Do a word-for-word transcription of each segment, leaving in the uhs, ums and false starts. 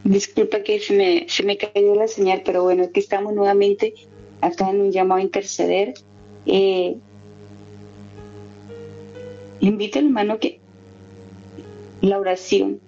Disculpa que se me, se me cayó la señal, pero bueno, aquí estamos nuevamente acá en un llamado a interceder. Eh, le invito, hermano, que la oración.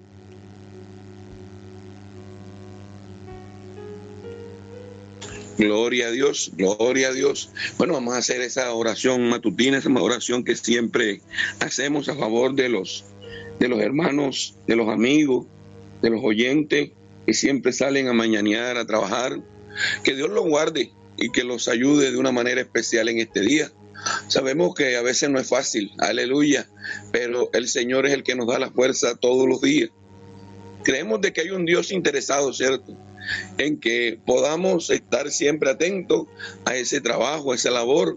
Gloria a Dios, gloria a Dios. Bueno, vamos a hacer esa oración matutina, esa oración que siempre hacemos a favor de los, de los hermanos, de los amigos, de los oyentes que siempre salen a mañanear, a trabajar. Que Dios los guarde y que los ayude de una manera especial en este día. Sabemos que a veces no es fácil, aleluya, pero el Señor es el que nos da la fuerza todos los días. Creemos de que hay un Dios interesado, ¿cierto?, en que podamos estar siempre atentos a ese trabajo, a esa labor,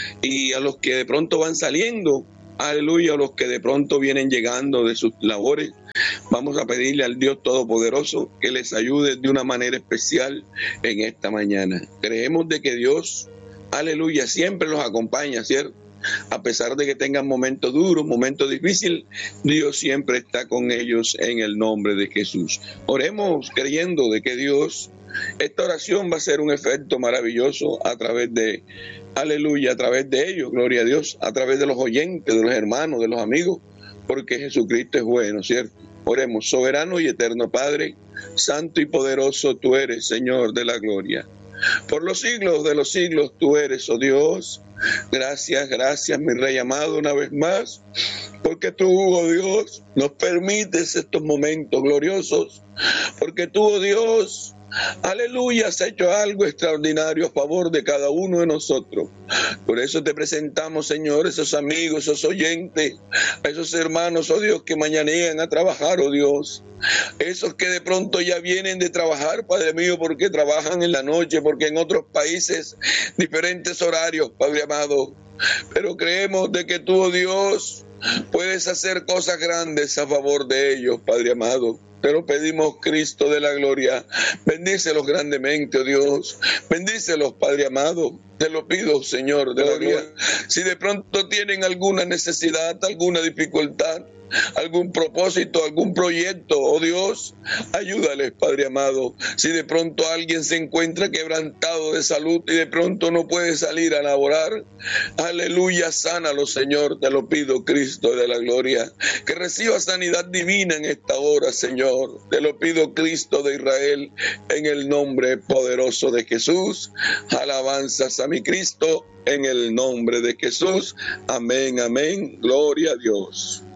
y a los que de pronto van saliendo, aleluya, a los que de pronto vienen llegando de sus labores. Vamos a pedirle al Dios Todopoderoso que les ayude de una manera especial en esta mañana. Creemos de que Dios, aleluya, siempre los acompaña, ¿cierto? A pesar de que tengan momentos duros, momentos difíciles, Dios siempre está con ellos en el nombre de Jesús. Oremos creyendo de que Dios, esta oración va a ser un efecto maravilloso a través de, aleluya, a través de ellos, gloria a Dios, a través de los oyentes, de los hermanos, de los amigos, porque Jesucristo es bueno, ¿cierto? Oremos, soberano y eterno Padre, santo y poderoso tú eres, Señor de la gloria. Por los siglos de los siglos tú eres, oh Dios. Gracias, gracias, mi Rey amado, una vez más, porque tú, oh Dios, nos permites estos momentos gloriosos, porque tú, oh Dios, aleluya, has hecho algo extraordinario a favor de cada uno de nosotros. Por eso te presentamos, Señor, esos amigos, esos oyentes, a esos hermanos, oh Dios, que mañanean a trabajar, oh Dios. Esos que de pronto ya vienen de trabajar, Padre mío, porque trabajan en la noche, porque en otros países, diferentes horarios, Padre amado. Pero creemos de que tú, oh Dios, puedes hacer cosas grandes a favor de ellos, Padre amado. Te lo pedimos, Cristo de la gloria. Bendícelos grandemente, oh Dios. Bendícelos, Padre amado. Te lo pido, Señor de la gloria. Si de pronto tienen alguna necesidad, alguna dificultad, algún propósito, algún proyecto, oh Dios, ayúdales, Padre amado. Si de pronto alguien se encuentra quebrantado de salud y de pronto no puede salir a laborar, aleluya, sánalo, Señor, te lo pido, Cristo de la gloria. Que reciba sanidad divina en esta hora, Señor. Te lo pido, Cristo de Israel, en el nombre poderoso de Jesús. Alabanzas a mi Cristo, en el nombre de Jesús. Amén, amén. Gloria a Dios.